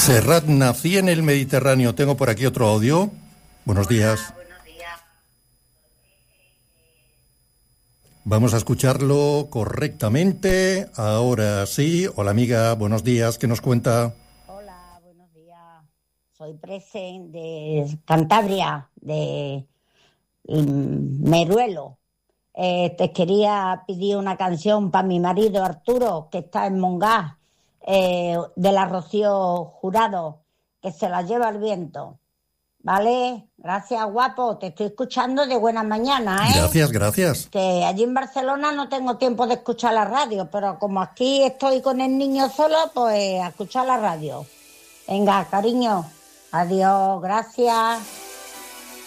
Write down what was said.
Serrat, nací en el Mediterráneo. Tengo por aquí otro audio. Buenos días. Buenos días. Vamos a escucharlo correctamente. Ahora sí. Hola, amiga. Buenos días. ¿Qué nos cuenta? Hola, buenos días. Soy Presen de Cantabria, de Meruelo. Te quería pedir una canción para mi marido Arturo, que está en Mongás, de la Rocío Jurado, que se la lleva el viento. ¿Vale? Gracias, guapo. Te estoy escuchando de buena mañana, ¿eh? Gracias, gracias. Que allí en Barcelona no tengo tiempo de escuchar la radio, pero como aquí estoy con el niño solo, pues a escuchar la radio. Venga, cariño. Adiós, gracias.